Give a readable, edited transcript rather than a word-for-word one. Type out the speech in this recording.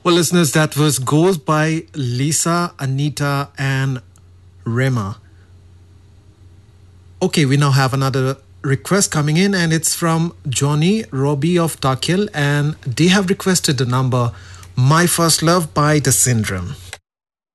Well, listeners, that was Goes by Lisa, Anita, and Rema. Okay, we now have another request coming in, and it's from Johnny Robbie of Takil, and they have requested the number My First Love by The Syndrome.